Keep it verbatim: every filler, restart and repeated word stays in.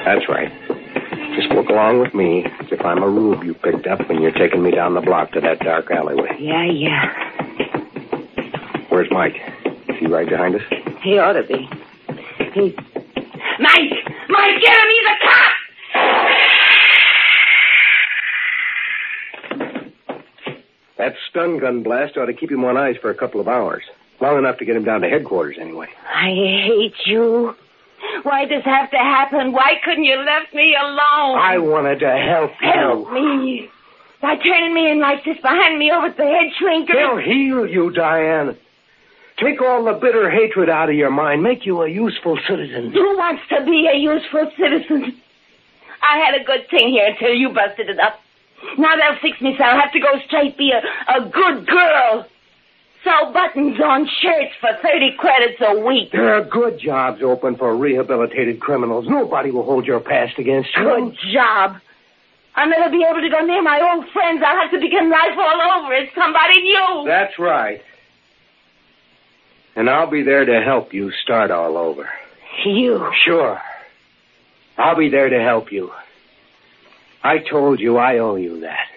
That's right. Just walk along with me as if I'm a rube you picked up when you're taking me down the block to that dark alleyway. Yeah, yeah. Where's Mike? Is he right behind us? He ought to be. He... Mike! Mike, get him! He's a cop! That stun gun blast ought to keep him on ice for a couple of hours. Long enough to get him down to headquarters, anyway. I hate you. Why does this have to happen? Why couldn't you left me alone? I wanted to help you. Help me? By turning me in like this behind me over at the head shrinker? They'll heal you, Diane. Take all the bitter hatred out of your mind. Make you a useful citizen. Who wants to be a useful citizen? I had a good thing here until you busted it up. Now they'll fix me so I'll have to go straight be a, a good girl. Sew buttons on shirts for thirty credits a week. There are good jobs open for rehabilitated criminals. Nobody will hold your past against you. Good job. I'll never be able to go near my old friends. I'll have to begin life all over as somebody new. That's right. And I'll be there to help you start all over. You? Sure. I'll be there to help you. I told you I owe you that.